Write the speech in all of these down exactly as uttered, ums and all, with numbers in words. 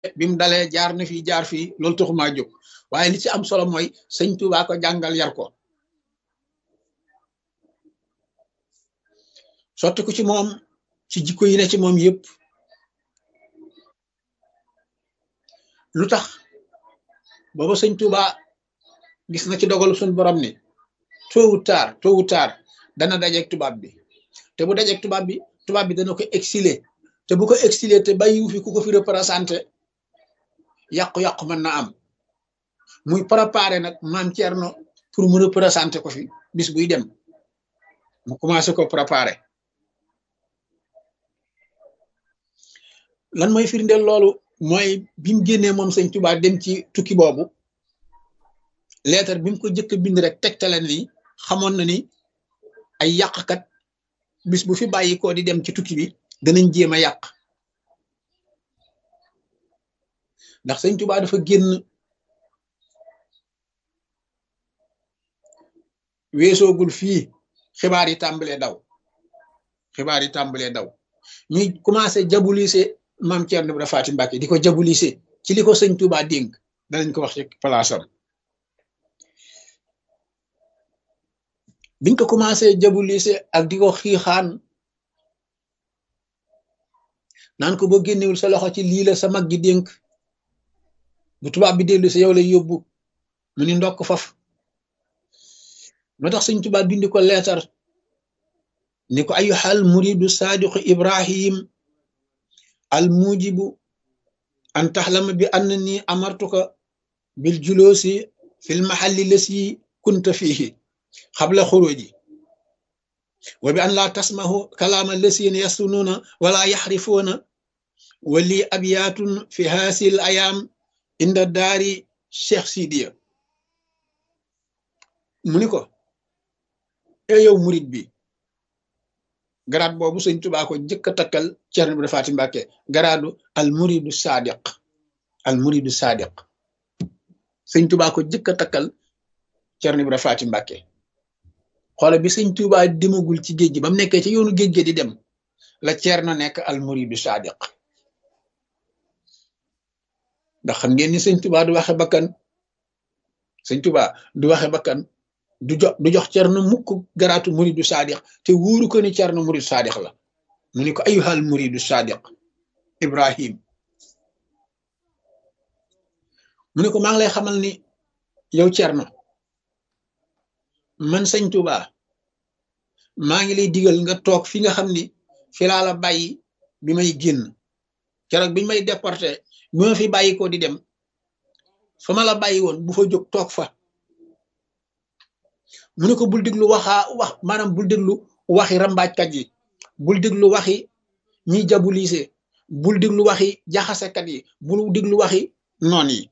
bi mu dalee jaar na fii jaar fii loolu taxumaa jóg waaye li ci am solo mooy sëñ Tuubaa ko jàngal yar ko sotti ko ci moom ci jikko yi ne ci moom yëpp lu tax booba sëñ Tuubaa gis na ci dogalu suñ borom ni tôt ou tard tôt ou tard dana dajeeg tubaab bi te bu dajeeg tubaab bi tubaab bi dana ko exiler te bu ko exiler te bàyyiwu fi ku ko fi représenté yàqu-yàqu mën na am muy préparé nag maam Thierno pour mu représenté ko fi bis buy dem mu commencé ko préparé lan mooy firndeel loolu mooy bi mu génnee moom sëñ Tuubaa dem ci tukki boobu leetar bi mu ko jëkk bind rek tegtale ni xamoon na ni ay yàqkat bis bu fi bàyyi ko di dem ci tukki bi danañ jéem a yàq ndax sëñ Tuubaa dafa génn weesoogul fii xibaar yi tàmbalee daw xibaar yi tàmbalee daw ñuy commencé jabulise maam Thierno Ibra Faty Mbacké di ko jabulise ci li ko sëñ Tuubaa dénk danañ ko wax ci palaasam biñ ko commencé jabulise ak di ko xiixaan naan ko boo génnewul sa loxo ci lii la sa mag gi dénk bu tubaab bi dellu si yow lay yóbbu mu ni ndokk faf moo tax sëñ Tuubaa bindi ko leetar ni ko ayyuhal muridu saadiqu ibrahim al mujibu an taxlama bi annani amartuka bil juloosi fil mahalli lasi kunta fihi xabla xuruji wa bi an laa tasmahu kalaama lasina yastunuuna wala yaxrifuuna wa li abyaatun fi haasil ayaam inda daari Cheikh Sidiya mu ni ko e yow murid bi garaat boobu sëñ Tuubaa ko jëkk a takkal Thierno Ibra Faty Mbacké garaadu al muridu sadiq al muridu sadiq sëñ Tuubaa ko jëkk a takkal Thierno Ibra Faty Mbacké xoole bi sëñ Tuubaa demagul ci géej gi ba mu nekkee ci yoonu géej gi di dem la Thierno nekk al muridu sadiq ndax xam ngeen ni sëñ Tuubaa du waxe bakkan sëñ Tuubaa du waxe bakkan du jox du jox Thierno mukk garaatu muridu sadiq te wóoru ko ni Thierno muridu sadiq la mu ni ko ayyuhal muridu sadiq Ibrahim mu ni ko maa ngi lay xamal ni yow Thierno man sëñ Tuubaa maa ngi lay digal nga toog fi nga xam ni fi laa la bàyyi bi may génn keroog biñ may déporté bi ma fi bàyyi ko di dem fa ma la bàyyi woon bu fa jóg toog fa mu ne ko bul déglu waxaa wax maanaam bul déglu waxi rambaajkat yi bul déglu waxi ñiy jabulise bul déglu waxi jaxasekat yi bul déglu waxi noon yi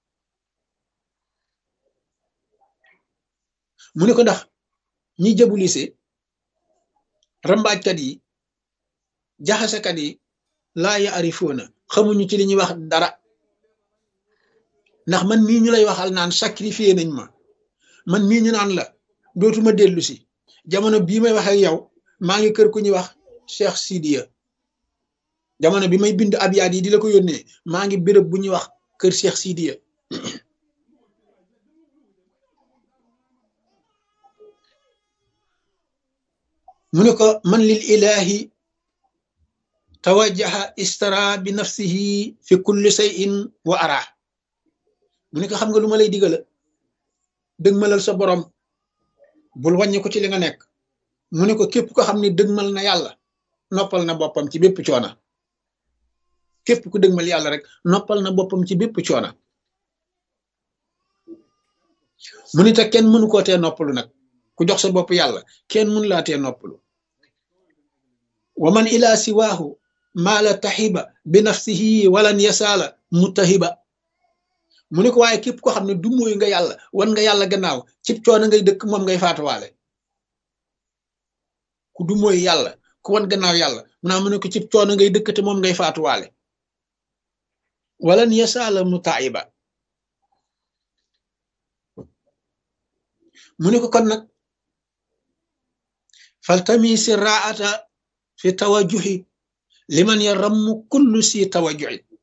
mu ne ko ndax ñiy jabulise rambaajkat yi jaxasekat yi laa yaarifoona xamuñu ci li ñuy wax dara ndax man mii ñu lay waxal naan sacrifié nañ ma man mii ñu naan la dootuma dellu si jamono bii may wax ak yow maa ngi kër ku ñuy wax Cheikh Sidiya jamono bi may bind abyaat yi di la ko yónnee maa ngi béréb bu ñuy wax kër Cheikh Sidiya mu ne ko man lil ilahi tawajjaha istara bi nafsihi fi kulli shay'in wa ara mu ne ko xam nga lu ma lay digala dëgmalal sa borom bul wàññi ko ci li nga nekk mu ne ko képp ko xam ne dëgmal na yàlla noppal na boppam ci bépp coona képp ku dëgmal yàlla rek noppal na boppam ci bépp coona mu ne te kenn mënu koo tee noppalu nag ku jox sa bopp yàlla kenn mënu laa tee noppalu wa man ila siwaahu maala taxiba bi nafsihi walan yasaala mutahiba mu ne ko waaye képp ko xam ne du mooy nga yàlla wan nga yàlla gannaaw cib coono ngay dëkk moom ngay faatuwaale ku du mooy yàlla ku wan gannaaw yàlla mu naa mu ne ko cib coono ngay dëkk te moom ngay faatuwaale walan yasaala mutahiba mu ne ko kon nag faltamisi raata fi tawajuhi liman yarammu kullu si tawajuhi